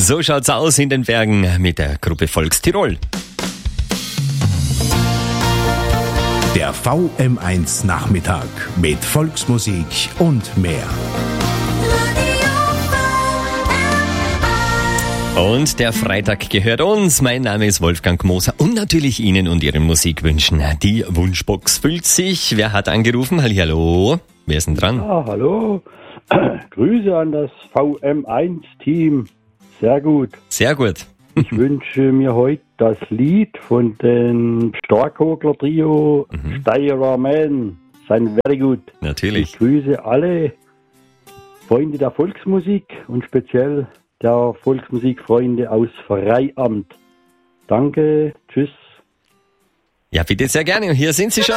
So schaut's aus in den Bergen mit der Gruppe Volkstirol. Der VM1 Nachmittag mit Volksmusik und mehr. Und der Freitag gehört uns. Mein Name ist Wolfgang Moser und natürlich Ihnen und Ihren Musikwünschen. Die Wunschbox füllt sich. Wer hat angerufen? Hallihallo. Wer ist denn dran? Ja, hallo. Grüße an das VM1-Team. Sehr gut. Sehr gut. Ich wünsche mir heute das Lied von dem Starkogler-Trio Steyrer Man. Sein very good. Natürlich. Ich grüße alle Freunde der Volksmusik und speziell der Volksmusikfreunde aus Freiamt. Danke, tschüss. Ja, bitte sehr gerne. Und hier sind Sie schon.